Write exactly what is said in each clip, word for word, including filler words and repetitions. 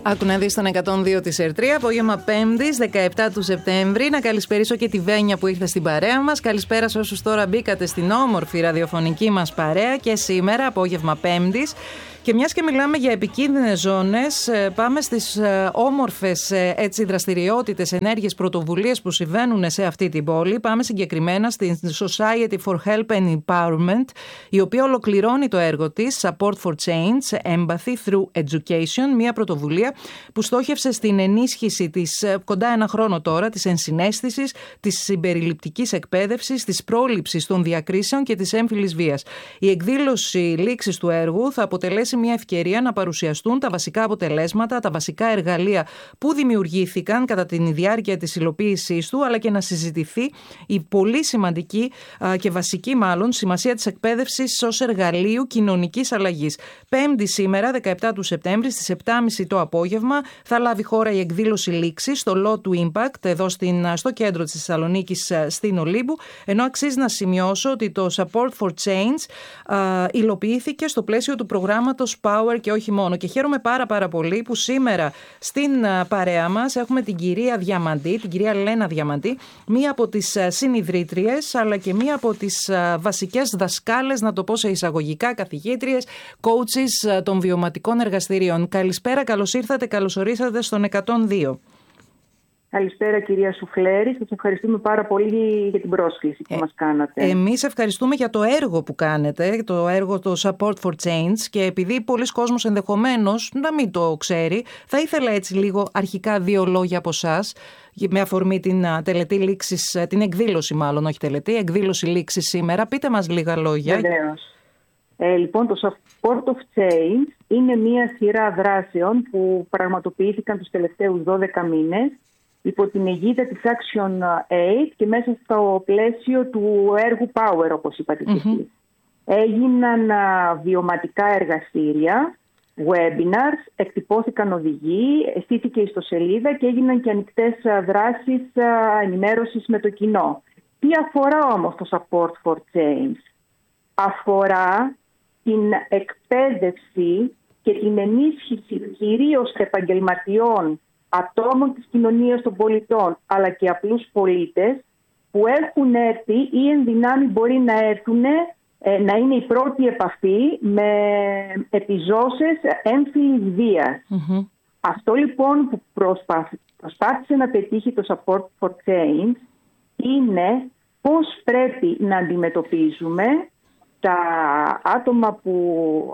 Άκου να δεις τον εκατόν δύο της Ερτρία, απόγευμα Πέμπτης, δεκαεπτά του Σεπτέμβρη. Να καλησπερίσω και τη Βένια που ήρθε στην παρέα μας. Καλησπέρα σε όσους τώρα μπήκατε στην όμορφη ραδιοφωνική μας παρέα και σήμερα, απόγευμα Πέμπτης. Και μιας και μιλάμε για επικίνδυνες ζώνες, πάμε στις όμορφες έτσι, δραστηριότητες, ενέργειες, πρωτοβουλίες που συμβαίνουν σε αυτή την πόλη. Πάμε συγκεκριμένα στην Society for Help and Empowerment, η οποία ολοκληρώνει το έργο της Support for Change, Empathy Through Education, μια πρωτοβουλία που στόχευσε στην ενίσχυση της, κοντά ένα χρόνο τώρα, της ενσυναίσθησης, της συμπεριληπτικής εκπαίδευσης, της πρόληψης των διακρίσεων και της έμφυλης βίας. Η εκδήλωση λήξης του έργου θα αποτελέσει μια ευκαιρία να παρουσιαστούν τα βασικά αποτελέσματα, τα βασικά εργαλεία που δημιουργήθηκαν κατά τη διάρκεια της υλοποίησής του, αλλά και να συζητηθεί η πολύ σημαντική α, και βασική μάλλον σημασία της εκπαίδευσης ως εργαλείου κοινωνικής αλλαγής. Πέμπτη σήμερα, δεκαεπτά του Σεπτέμβρη, στις επτά και μισή το απόγευμα, θα λάβει χώρα η εκδήλωση λήξης στο Law to Impact, εδώ στην, στο κέντρο της Θεσσαλονίκης, στην Ολύμπου, ενώ αξίζει να σημειώσω ότι το Support for Change α, υλοποιήθηκε στο πλαίσιο του προγράμματος Power και όχι μόνο. Και χαίρομαι πάρα πάρα πολύ που σήμερα στην παρέα μας έχουμε την κυρία Διαμαντή, την κυρία Λένα Διαμαντή, μία από τις συνιδρύτριες αλλά και μία από τις βασικές δασκάλες, να το πω σε εισαγωγικά, καθηγήτριες, coaches των βιωματικών εργαστηρίων. Καλησπέρα, καλώς ήρθατε, καλώς ορίσατε στον εκατόν δύο. Καλησπέρα κυρία Σουφλέρη, σας ευχαριστούμε πάρα πολύ για την πρόσκληση που ε, μας κάνατε. Εμείς ευχαριστούμε για το έργο που κάνετε, το έργο το Support for Change, και επειδή πολλοί κόσμος ενδεχομένως να μην το ξέρει, θα ήθελα έτσι λίγο αρχικά δύο λόγια από εσάς με αφορμή την τελετή λήξης, την εκδήλωση μάλλον, όχι τελετή, εκδήλωση λήξης σήμερα. Πείτε μας λίγα λόγια. Βεβαίως. Ε, λοιπόν, το Support of Change είναι μια σειρά δράσεων που πραγματοποιήθηκαν τους τελευταίους δώδεκα μήνες υπό την αιγίδα της Action Aid και μέσα στο πλαίσιο του έργου Power, όπως είπατε και εσείς. Mm-hmm. Έγιναν α, βιωματικά εργαστήρια, webinars, εκτυπώθηκαν οδηγοί, στήθηκε ιστοσελίδα και έγιναν και ανοιχτές α, δράσεις α, ενημέρωσης με το κοινό. Τι αφορά όμως το Support for Change? Αφορά την εκπαίδευση και την ενίσχυση κυρίως επαγγελματιών, ατόμων της κοινωνίας των πολιτών, αλλά και απλούς πολίτες που έχουν έρθει ή εν δυνάμει μπορεί να έρθουν, ε, να είναι η πρώτη επαφή με επιζώσες έμφυλης βίας. Mm-hmm. Αυτό λοιπόν που προσπάθ, προσπάθησε να πετύχει το Support for Change είναι πώς πρέπει να αντιμετωπίζουμε τα άτομα που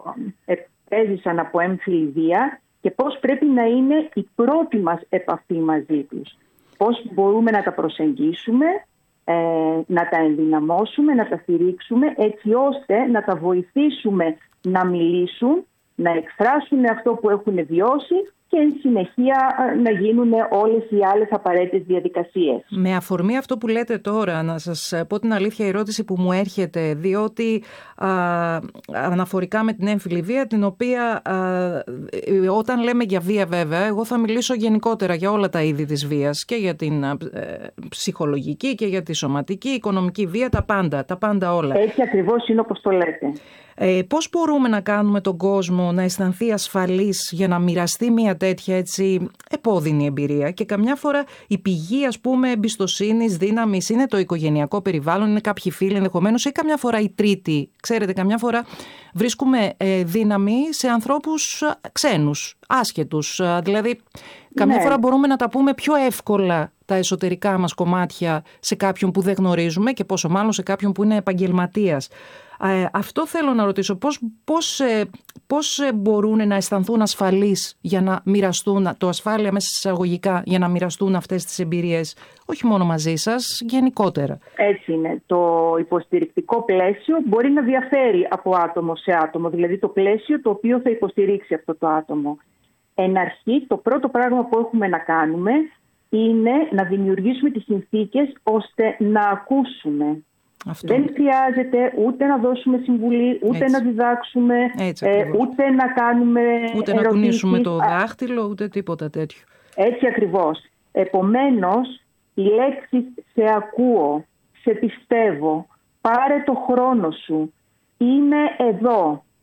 έζησαν από έμφυλη βία και πώς πρέπει να είναι η πρώτη μας επαφή μαζί τους. Πώς μπορούμε να τα προσεγγίσουμε, ε, να τα ενδυναμώσουμε, να τα στηρίξουμε, έτσι ώστε να τα βοηθήσουμε να μιλήσουν, να εκφράσουν αυτό που έχουν βιώσει και εν συνεχεία να γίνουν όλες οι άλλες απαραίτητες διαδικασίες. Με αφορμή αυτό που λέτε τώρα, να σας πω την αλήθεια, η ερώτηση που μου έρχεται, διότι α, αναφορικά με την έμφυλη βία, την οποία α, όταν λέμε για βία βέβαια, εγώ θα μιλήσω γενικότερα για όλα τα είδη της βίας, και για την α, ψυχολογική και για τη σωματική, οικονομική βία, τα πάντα, τα πάντα όλα. Έτσι ακριβώς είναι όπως το λέτε. Ε, πώς μπορούμε να κάνουμε τον κόσμο να αισθανθεί ασφαλής για να μοιραστεί μια τέτοια έτσι επώδυνη εμπειρία? Και καμιά φορά η πηγή, ας πούμε, εμπιστοσύνης, δύναμης είναι το οικογενειακό περιβάλλον, είναι κάποιοι φίλοι ενδεχομένως, ή καμιά φορά η τρίτη. Ξέρετε, καμιά φορά βρίσκουμε ε, δύναμη σε ανθρώπους ξένους, άσχετους. Δηλαδή, καμιά ναι. φορά μπορούμε να τα πούμε πιο εύκολα τα εσωτερικά μας κομμάτια σε κάποιον που δεν γνωρίζουμε, και πόσο μάλλον σε κάποιον που είναι επαγγελματίας. Ε, αυτό θέλω να ρωτήσω, πώς, πώς, ε, πώς μπορούν να αισθανθούν ασφαλείς για να μοιραστούν, το ασφάλεια μέσα εισαγωγικά, για να μοιραστούν αυτές τις εμπειρίες, όχι μόνο μαζί σας, γενικότερα? Έτσι είναι. Το υποστηρικτικό πλαίσιο μπορεί να διαφέρει από άτομο σε άτομο, δηλαδή το πλαίσιο το οποίο θα υποστηρίξει αυτό το άτομο. Εν αρχή, το πρώτο πράγμα που έχουμε να κάνουμε είναι να δημιουργήσουμε τις συνθήκες ώστε να ακούσουμε. Αυτό. Δεν χρειάζεται ούτε να δώσουμε συμβουλή, ούτε Έτσι. να διδάξουμε, ε, ούτε να κάνουμε Ούτε ερωτήσεις. να κουνήσουμε το δάχτυλο, ούτε τίποτα τέτοιο. Έτσι ακριβώς. Επομένως, οι λέξεις «σε ακούω», «σε πιστεύω», «πάρε το χρόνο σου», «είμαι εδώ»,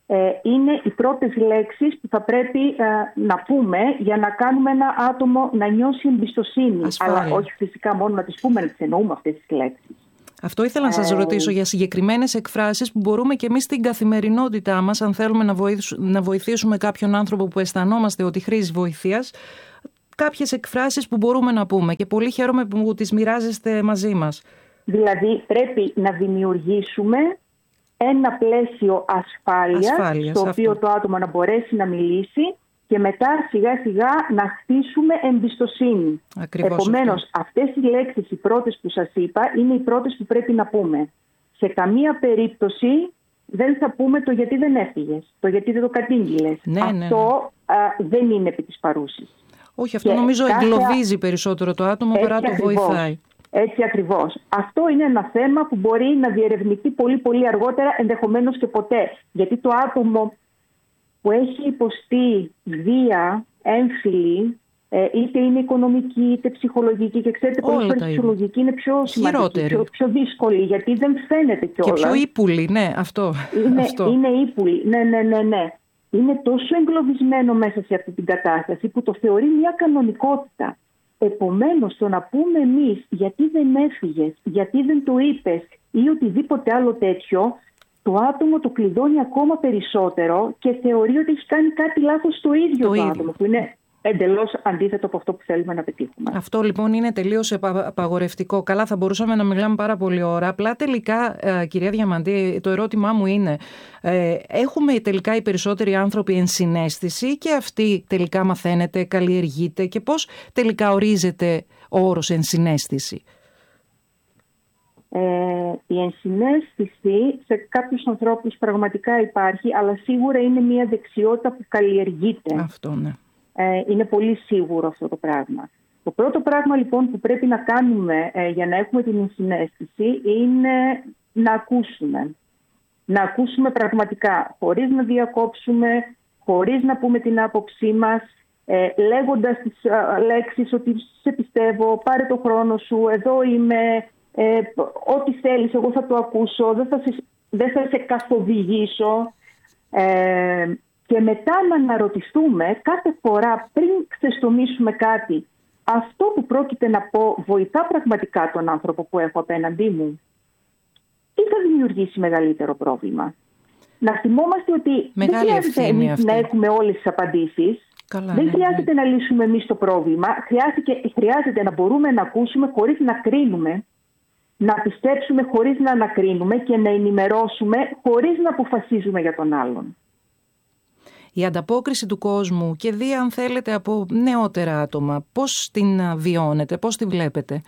είναι οι πρώτες λέξεις που θα πρέπει να πούμε για να κάνουμε ένα άτομο να νιώσει εμπιστοσύνη. Ασφάλεια. Αλλά όχι φυσικά μόνο να τις πούμε, να τις εννοούμε αυτές τις λέξεις. Αυτό ήθελα να σας ρωτήσω για συγκεκριμένες εκφράσεις που μπορούμε και εμείς στην καθημερινότητά μας, αν θέλουμε να βοηθήσουμε, να βοηθήσουμε κάποιον άνθρωπο που αισθανόμαστε ότι χρήζει βοήθειας, κάποιες εκφράσεις που μπορούμε να πούμε, και πολύ χαίρομαι που τις μοιράζεστε μαζί μας. Δηλαδή πρέπει να δημιουργήσουμε ένα πλαίσιο ασφάλειας, ασφάλειας στο οποίο αυτό. το άτομο να μπορέσει να μιλήσει και μετά σιγά σιγά να χτίσουμε εμπιστοσύνη. Ακριβώς. Επομένως, αυτό. αυτές οι λέξεις, οι πρώτες που σας είπα, είναι οι πρώτες που πρέπει να πούμε. Σε καμία περίπτωση δεν θα πούμε το γιατί δεν έφυγες, το γιατί δεν το κατήγγειλες. Ναι, αυτό ναι, ναι. Α, δεν είναι επί της παρούσης. Όχι, αυτό και νομίζω κάθε... εγκλωβίζει περισσότερο το άτομο παρά το ακριβώς. βοηθάει. Έτσι ακριβώς. Αυτό είναι ένα θέμα που μπορεί να διερευνηθεί πολύ πολύ αργότερα, ενδεχομένως και ποτέ. Γιατί το άτομο που έχει υποστεί βία έμφυλη, είτε είναι οικονομική είτε ψυχολογική, και ξέρετε πολλές φορές η ψυχολογική είναι πιο σημαντική, πιο, πιο δύσκολη, γιατί δεν φαίνεται κιόλας. Και πιο ύπουλη, ναι, αυτό. Είναι, αυτό. είναι ύπουλη, ναι, ναι, ναι, ναι. Είναι τόσο εγκλωβισμένο μέσα σε αυτή την κατάσταση που το θεωρεί μια κανονικότητα. Επομένως, το να πούμε εμείς γιατί δεν έφυγες, γιατί δεν το είπες ή οτιδήποτε άλλο τέτοιο, το άτομο το κλειδώνει ακόμα περισσότερο και θεωρεί ότι έχει κάνει κάτι λάθος το ίδιο το, το ίδιο. άτομο, που είναι εντελώς αντίθετο από αυτό που θέλουμε να πετύχουμε. Αυτό λοιπόν είναι τελείως απαγορευτικό. Καλά, θα μπορούσαμε να μιλάμε πάρα πολλή ώρα. Απλά τελικά, κυρία Διαμαντή, το ερώτημά μου είναι, ε, έχουμε τελικά οι περισσότεροι άνθρωποι ενσυναίσθηση, και αυτή τελικά μαθαίνεται, καλλιεργείται, και πώς τελικά ορίζεται ο όρος ενσυναίσθηση? Ε, η ενσυναίσθηση σε κάποιους ανθρώπους πραγματικά υπάρχει, αλλά σίγουρα είναι μια δεξιότητα που καλλιεργείται. Αυτό, ναι. Ε, είναι πολύ σίγουρο αυτό το πράγμα. Το πρώτο πράγμα λοιπόν που πρέπει να κάνουμε ε, για να έχουμε την ενσυναίσθηση είναι να ακούσουμε. Να ακούσουμε πραγματικά, χωρίς να διακόψουμε, χωρίς να πούμε την άποψή μας, ε, λέγοντας τις ε, λέξεις ότι σε πιστεύω, πάρε το χρόνο σου, εδώ είμαι, ε, ό,τι θέλεις εγώ θα το ακούσω, δεν θα σε, δεν θα σε καθοδηγήσω. Ε, Και μετά να αναρωτηθούμε κάθε φορά πριν ξεστομίσουμε κάτι, αυτό που πρόκειται να πω βοηθά πραγματικά τον άνθρωπο που έχω απέναντί μου ή θα δημιουργήσει μεγαλύτερο πρόβλημα? Να θυμόμαστε ότι μεγάλη δεν χρειάζεται εμείς να έχουμε όλες τις απαντήσεις. Καλά, δεν ναι, χρειάζεται ναι. να λύσουμε εμείς το πρόβλημα. Χρειάζεται, χρειάζεται να μπορούμε να ακούσουμε χωρίς να κρίνουμε, να πιστέψουμε χωρίς να ανακρίνουμε και να ενημερώσουμε χωρίς να αποφασίζουμε για τον άλλον. Η ανταπόκριση του κόσμου, και δει αν θέλετε από νεότερα άτομα, πώς την βιώνετε, πώς την βλέπετε?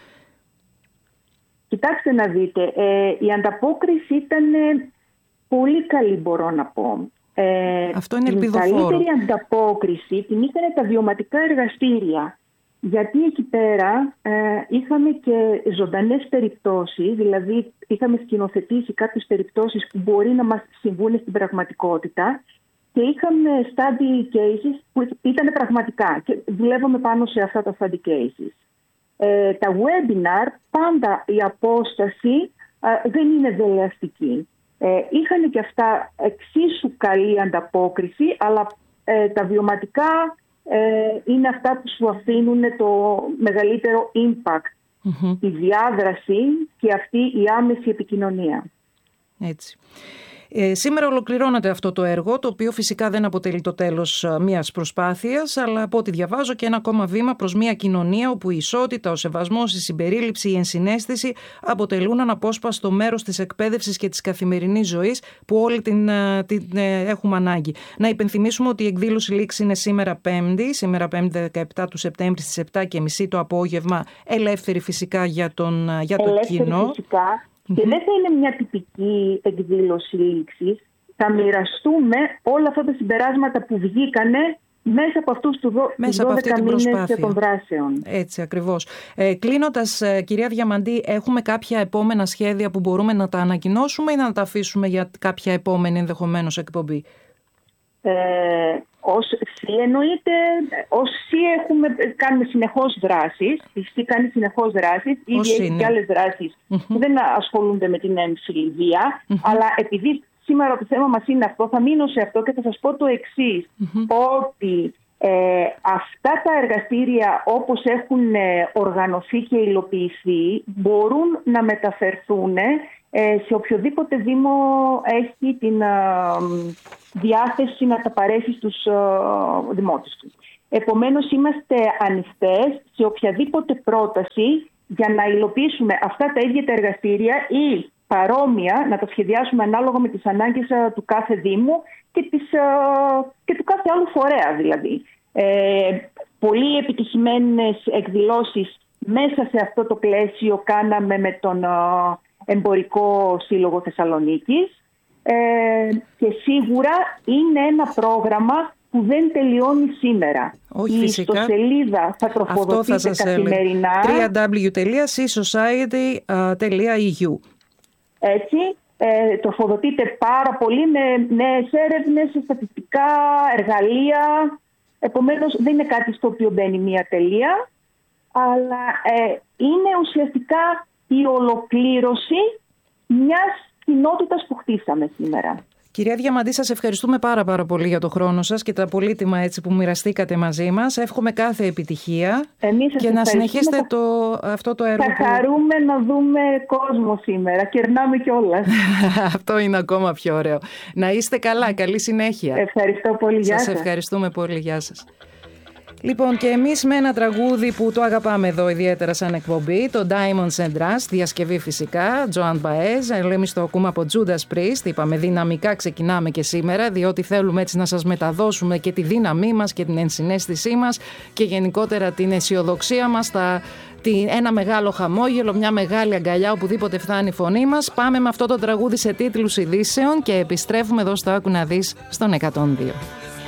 Κοιτάξτε να δείτε, ε, η ανταπόκριση ήταν πολύ καλή, μπορώ να πω. Ε, Αυτό είναι ελπιδοφόρο. Η καλύτερη ανταπόκριση την είχαν τα βιωματικά εργαστήρια. Γιατί εκεί πέρα ε, είχαμε και ζωντανές περιπτώσεις, δηλαδή είχαμε σκηνοθετήσει κάποιες περιπτώσεις που μπορεί να μας συμβούν στην πραγματικότητα, και είχαμε study cases που ήταν πραγματικά και δουλεύαμε πάνω σε αυτά τα study cases. Ε, τα webinar, πάντα η απόσταση ε, δεν είναι δελεαστική. Ε, είχαν και αυτά εξίσου καλή ανταπόκριση, αλλά ε, τα βιωματικά ε, είναι αυτά που σου αφήνουν το μεγαλύτερο impact, mm-hmm. η διάδραση και αυτή η άμεση επικοινωνία. Έτσι. Ε, σήμερα ολοκληρώνεται αυτό το έργο, το οποίο φυσικά δεν αποτελεί το τέλος μιας προσπάθειας, αλλά από ό,τι διαβάζω και ένα ακόμα βήμα προς μια κοινωνία όπου η ισότητα, ο σεβασμός, η συμπερίληψη, η ενσυναίσθηση αποτελούν αναπόσπαστο μέρος της εκπαίδευσης και της καθημερινής ζωής που όλοι την, την έχουμε ανάγκη. Να υπενθυμίσουμε ότι η εκδήλωση λήξη είναι σήμερα Πέμπτη, σήμερα Πέμπτη δεκαεπτά του Σεπτέμβρη στις επτά και μισή το απόγευμα, ελεύθερη φυσικά για, τον, για το ελεύθερη κοινό. Φυσικά. Και δεν θα είναι μια τυπική εκδήλωση λήξης. Θα μοιραστούμε όλα αυτά τα συμπεράσματα που βγήκανε μέσα από αυτούς τους δώδεκα μήνες των δράσεων. Έτσι ακριβώς. Ε, κλείνοντας, κυρία Διαμαντή, έχουμε κάποια επόμενα σχέδια που μπορούμε να τα ανακοινώσουμε ή να τα αφήσουμε για κάποια επόμενη ενδεχομένως εκπομπή? Ε, ως ΣΥ εννοείται, ως ΣΥ έχουμε, κάνουμε συνεχώς δράσεις, η ΣΥ κάνει συνεχώς δράσεις, ήδη έχει και άλλες δράσεις mm-hmm. που δεν ασχολούνται με την έμφυλη βία, mm-hmm. αλλά επειδή σήμερα το θέμα μας είναι αυτό, θα μείνω σε αυτό και θα σας πω το εξής, mm-hmm. ότι ε, αυτά τα εργαστήρια όπως έχουν ε, οργανωθεί και υλοποιηθεί μπορούν να μεταφερθούν ε, σε οποιοδήποτε δήμο έχει την ε, διάθεση να τα παρέχει στους ε, δημότες του. Επομένως είμαστε ανοιχτές σε οποιαδήποτε πρόταση για να υλοποιήσουμε αυτά τα ίδια τα εργαστήρια ή παρόμοια, να τα σχεδιάσουμε ανάλογα με τις ανάγκες του κάθε Δήμου και, της, και του κάθε άλλου φορέα δηλαδή. Ε, πολύ επιτυχημένες εκδηλώσεις μέσα σε αυτό το πλαίσιο κάναμε με τον Εμπορικό Σύλλογο Θεσσαλονίκης ε, και σίγουρα είναι ένα πρόγραμμα που δεν τελειώνει σήμερα. Όχι, η φυσικά. ιστοσελίδα θα τροφοδοτείται καθημερινά. double-u double-u double-u τελεία sea society τελεία e u Έτσι, ε, τροφοδοτείται πάρα πολύ με νέες έρευνες, στατιστικά, εργαλεία. Επομένως δεν είναι κάτι στο οποίο μπαίνει μία τελεία, αλλά ε, είναι ουσιαστικά η ολοκλήρωση μιας κοινότητας που χτίσαμε σήμερα. Κυρία Διαμαντή, σας ευχαριστούμε πάρα πάρα πολύ για το χρόνο σας και τα πολύτιμα έτσι που μοιραστήκατε μαζί μας. Εύχομαι κάθε επιτυχία. Εμείς και να συνεχίσετε θα... το, αυτό το έργο. Θα που... χαρούμε να δούμε κόσμο σήμερα. Κερνάμε κιόλας. Αυτό είναι ακόμα πιο ωραίο. Να είστε καλά. Καλή συνέχεια. Ευχαριστώ πολύ. Γεια σας. Σας ευχαριστούμε πολύ. Γεια σας. Λοιπόν, και εμείς με ένα τραγούδι που το αγαπάμε εδώ ιδιαίτερα σαν εκπομπή, το Diamonds and Rust, διασκευή φυσικά, Joan Baez. Εμείς το ακούμε από Judas Priest. Είπαμε δυναμικά ξεκινάμε και σήμερα, διότι θέλουμε έτσι να σας μεταδώσουμε και τη δύναμή μας και την ενσυναίσθησή μας και γενικότερα την αισιοδοξία μας, τα, την, ένα μεγάλο χαμόγελο, μια μεγάλη αγκαλιά οπουδήποτε φτάνει η φωνή μας. Πάμε με αυτό το τραγούδι σε τίτλους ειδήσεων και επιστρέφουμε εδώ στο Άκου να δεις στον εκατόν δύο.